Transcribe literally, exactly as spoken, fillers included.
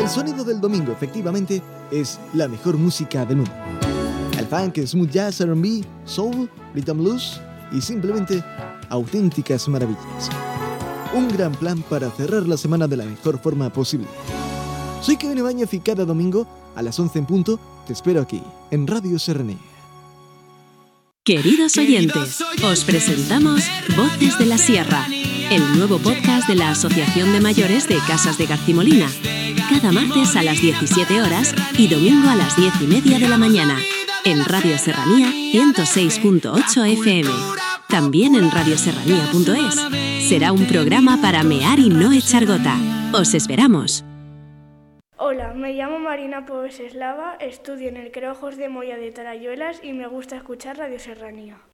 El sonido del domingo, efectivamente, es la mejor música del mundo. El funk, smooth jazz, R and B, soul, rhythm blues y simplemente auténticas maravillas. Un gran plan para cerrar la semana de la mejor forma posible. Soy Kevin Ibáñez y cada domingo a las once en punto te espero aquí, en Radio Serranía. Queridos oyentes, os presentamos Voces de la Sierra, el nuevo podcast de la Asociación de Mayores de Casas de Garcimolina. Cada martes a las diecisiete horas y domingo a las diez y media de la mañana, en Radio Serranía ciento seis punto ocho F M. También en radioserranía punto es. Será un programa para mear y no echar gota. Os esperamos. Hola, me llamo Marina Poveseslava, estudio en el Creo Jos de Moya de Tarayuelas y me gusta escuchar Radio Serranía.